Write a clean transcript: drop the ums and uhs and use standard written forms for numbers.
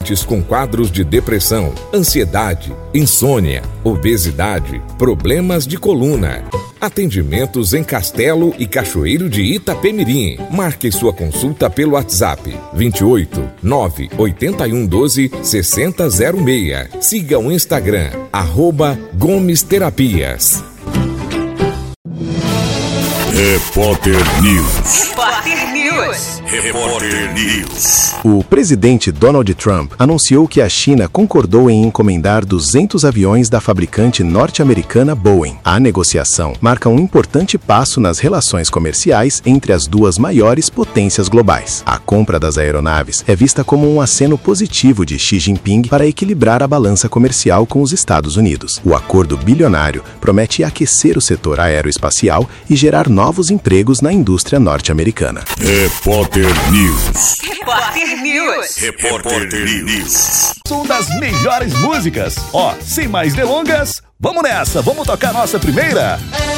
pacientes com quadros de depressão, ansiedade, insônia, obesidade, problemas de coluna. Atendimentos em Castelo e Cachoeiro de Itapemirim. Marque sua consulta pelo WhatsApp 28 98112 6006. Siga o Instagram @Gomes Terapias. Repórter News. Repórter News. Repórter News. O presidente Donald Trump anunciou que a China concordou em encomendar 200 aviões da fabricante norte-americana Boeing. A negociação marca um importante passo nas relações comerciais entre as duas maiores potências globais. A compra das aeronaves é vista como um aceno positivo de Xi Jinping para equilibrar a balança comercial com os Estados Unidos. O acordo bilionário promete aquecer o setor aeroespacial e gerar novos empregos na indústria norte-americana. Repórter News. Repórter News. Repórter News. Som das melhores músicas. Ó, sem mais delongas, vamos nessa, vamos tocar nossa primeira.